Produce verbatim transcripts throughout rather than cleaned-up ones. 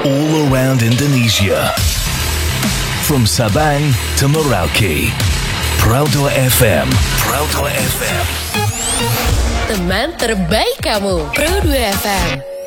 all around Indonesia. From Sabang to Merauke, Proudhoi F M, Proudhoi F M. Teman terbaik kamu, Proudhoi F M.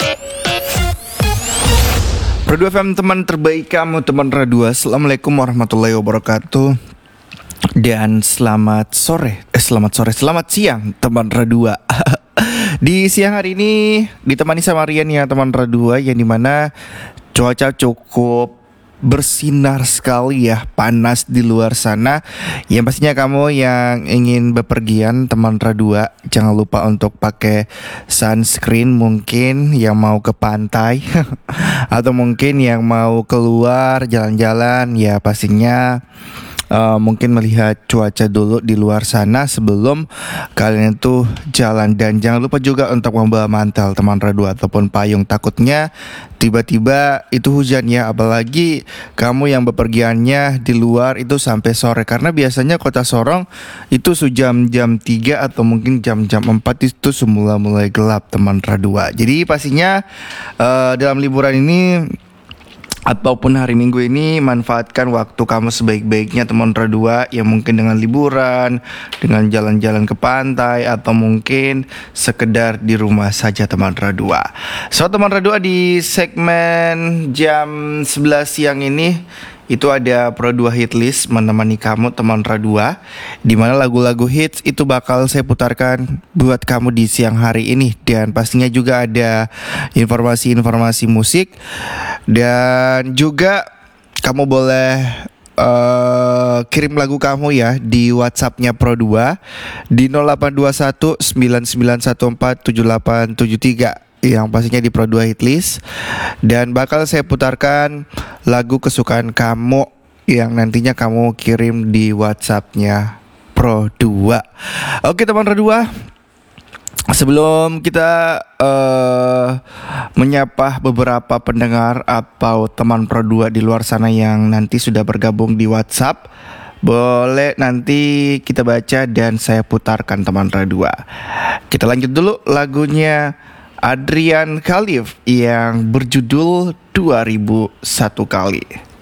Proudhoi F M, teman terbaik kamu, teman Radua. Assalamualaikum warahmatullahi wabarakatuh. Dan selamat sore, eh selamat sore, selamat siang, teman Radua. Di siang hari ini ditemani sama Rian ya, teman Radua, yang dimana cuaca cukup bersinar sekali ya, panas di luar sana. Yang pastinya kamu yang ingin bepergian, teman Radua, jangan lupa untuk pakai sunscreen. Mungkin yang mau ke pantai atau mungkin yang mau keluar jalan-jalan, ya pastinya Uh, mungkin melihat cuaca dulu di luar sana sebelum kalian itu jalan. Dan jangan lupa juga untuk membawa mantel, teman Radua, ataupun payung. Takutnya tiba-tiba itu hujan ya, apalagi kamu yang bepergiannya di luar itu sampai sore. Karena biasanya kota Sorong itu sejam jam tiga atau mungkin jam-jam empat itu semula mulai gelap, teman Radua. Jadi pastinya uh, dalam liburan ini ataupun hari Minggu ini, manfaatkan waktu kamu sebaik-baiknya, teman Radua, yang mungkin dengan liburan, dengan jalan-jalan ke pantai, atau mungkin sekedar di rumah saja, teman Radua. So, teman Radua, di segmen jam sebelas siang ini itu ada Proudhoi Hitlist menemani kamu, teman Radua, di mana lagu-lagu hits itu bakal saya putarkan buat kamu di siang hari ini. Dan pastinya juga ada informasi-informasi musik. Dan juga kamu boleh uh, kirim lagu kamu ya di WhatsAppnya Proudhoi di nol delapan dua satu sembilan sembilan satu empat tujuh delapan tujuh tiga, yang pastinya di Proudhoi Hitlist. Dan bakal saya putarkan lagu kesukaan kamu yang nantinya kamu kirim di WhatsAppnya Proudhoi. Oke, teman Radua, sebelum kita uh, menyapa beberapa pendengar atau teman Proudhoi di luar sana yang nanti sudah bergabung di WhatsApp, boleh nanti kita baca dan saya putarkan, teman Radua. Kita lanjut dulu lagunya Adrian Khalif yang berjudul dua ribu satu kali.